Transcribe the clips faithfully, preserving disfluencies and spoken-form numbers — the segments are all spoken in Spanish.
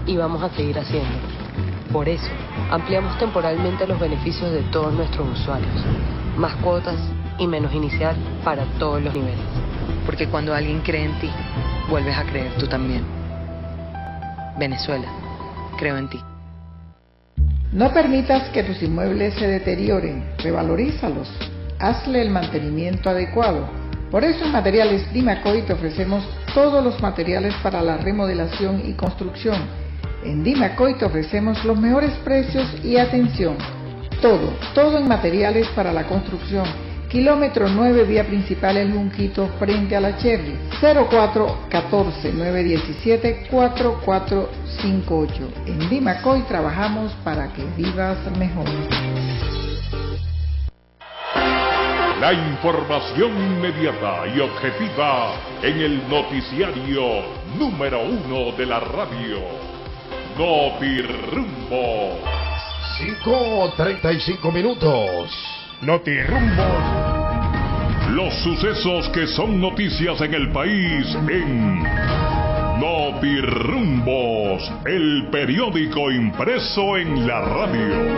y vamos a seguir haciéndolo. Por eso, ampliamos temporalmente los beneficios de todos nuestros usuarios. Más cuotas y menos inicial para todos los niveles. Porque cuando alguien cree en ti, vuelves a creer tú también. Venezuela, creo en ti. No permitas que tus inmuebles se deterioren, revalorízalos, hazle el mantenimiento adecuado. Por eso en Materiales Dimacoy te ofrecemos todos los materiales para la remodelación y construcción. En Dimacoy te ofrecemos los mejores precios y atención. Todo, todo en materiales para la construcción. Kilómetro nueve, vía principal El Junquito, frente a la Cherry. cero cuatro uno cuatro, nueve uno siete, cuatro cuatro cinco ocho. En Dimacoy trabajamos para que vivas mejor. La información inmediata y objetiva en el noticiario número uno de la radio. Notirumbo. cinco treinta y cinco minutos. Notirumbo. Los sucesos que son noticias en el país en Notirumbos, el periódico impreso en la radio.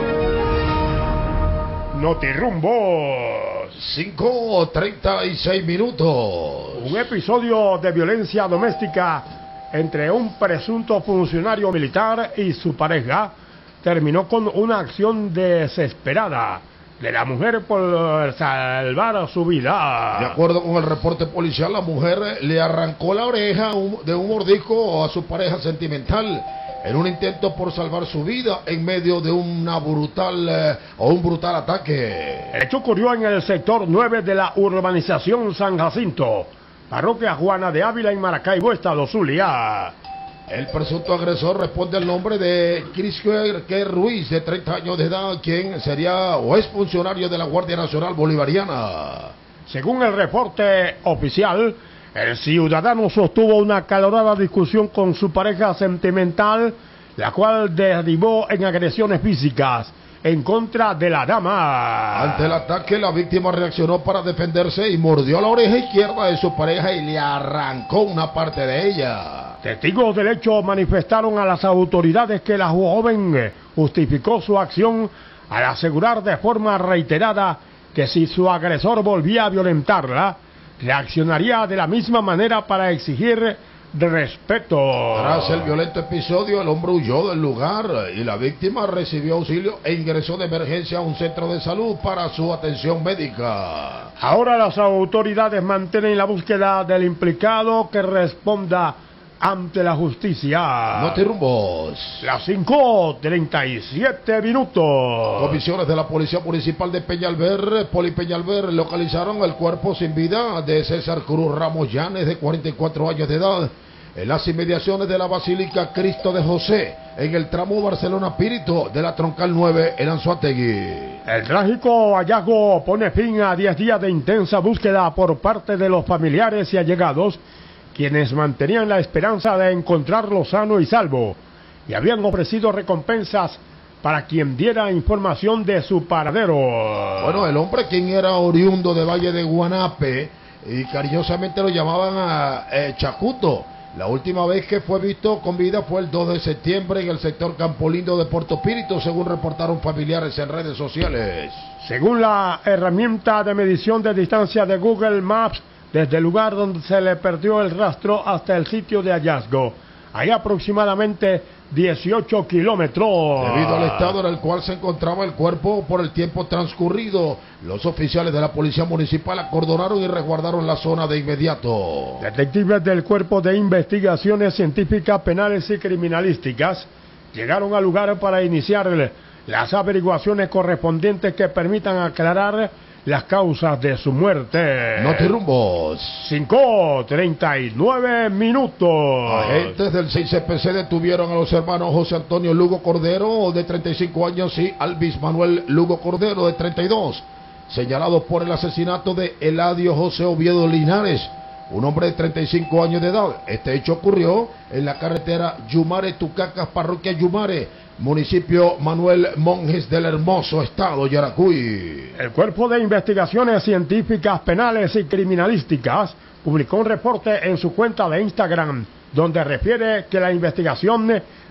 Notirumbos, cinco treinta y seis minutos. Un episodio de violencia doméstica entre un presunto funcionario militar y su pareja terminó con una acción desesperada de la mujer por salvar su vida. De acuerdo con el reporte policial, la mujer le arrancó la oreja de un mordisco a su pareja sentimental en un intento por salvar su vida en medio de una brutal eh, o un brutal ataque. El hecho ocurrió en el sector nueve de la urbanización San Jacinto, parroquia Juana de Ávila, en Maracaibo, estado Zulia. El presunto agresor responde al nombre de Cristian Ruiz, de treinta años de edad, quien sería o es funcionario de la Guardia Nacional Bolivariana. Según el reporte oficial, el ciudadano sostuvo una acalorada discusión con su pareja sentimental, la cual derivó en agresiones físicas en contra de la dama. Ante el ataque, la víctima reaccionó para defenderse y mordió la oreja izquierda de su pareja y le arrancó una parte de ella. Testigos del hecho manifestaron a las autoridades que la joven justificó su acción al asegurar de forma reiterada que si su agresor volvía a violentarla, reaccionaría de la misma manera para exigir respeto. Tras el violento episodio, el hombre huyó del lugar y la víctima recibió auxilio e ingresó de emergencia a un centro de salud para su atención médica. Ahora las autoridades mantienen la búsqueda del implicado que responda ante la justicia. Notirumbos. Las cinco treinta y siete minutos. Comisiones de la Policía Municipal de Peñalver, Poli Peñalver, localizaron el cuerpo sin vida de César Cruz Ramos Llanes, de cuarenta y cuatro años de edad, en las inmediaciones de la Basílica Cristo de José, en el tramo Barcelona-Pírito de la Troncal nueve en Anzoátegui. El trágico hallazgo pone fin a diez días de intensa búsqueda por parte de los familiares y allegados, quienes mantenían la esperanza de encontrarlo sano y salvo, y habían ofrecido recompensas para quien diera información de su paradero. Bueno, el hombre, quien era oriundo de Valle de Guanape, y cariñosamente lo llamaban a eh, Chacuto. La última vez que fue visto con vida fue el dos de septiembre en el sector Campo Lindo de Puerto Píritu, según reportaron familiares en redes sociales. Según la herramienta de medición de distancia de Google Maps, desde el lugar donde se le perdió el rastro hasta el sitio de hallazgo hay aproximadamente dieciocho kilómetros. Debido al estado en el cual se encontraba el cuerpo por el tiempo transcurrido, los oficiales de la Policía Municipal acordonaron y resguardaron la zona de inmediato. Detectives del Cuerpo de Investigaciones Científicas, Penales y Criminalísticas llegaron al lugar para iniciar las averiguaciones correspondientes que permitan aclarar las causas de su muerte. Notirumbos. cinco treinta y nueve minutos. Agentes del seis C P C detuvieron a los hermanos José Antonio Lugo Cordero, de treinta y cinco años, y Alvis Manuel Lugo Cordero, de treinta y dos, señalados por el asesinato de Eladio José Oviedo Linares, un hombre de treinta y cinco años de edad. Este hecho ocurrió en la carretera Yumare-Tucacas, parroquia Yumare, municipio Manuel Monjes del Hermoso, estado Yaracuy. El Cuerpo de Investigaciones Científicas, Penales y Criminalísticas publicó un reporte en su cuenta de Instagram, donde refiere que la investigación